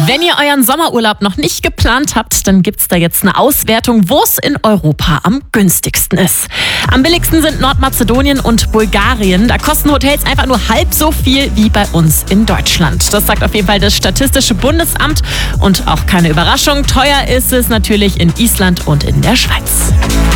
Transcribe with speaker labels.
Speaker 1: Wenn ihr euren Sommerurlaub noch nicht geplant habt, dann gibt's da jetzt eine Auswertung, wo es in Europa am günstigsten ist. Am billigsten sind Nordmazedonien und Bulgarien. Da kosten Hotels einfach nur halb so viel wie bei uns in Deutschland. Das sagt auf jeden Fall das Statistische Bundesamt. Und auch keine Überraschung, teuer ist es natürlich in Island und in der Schweiz.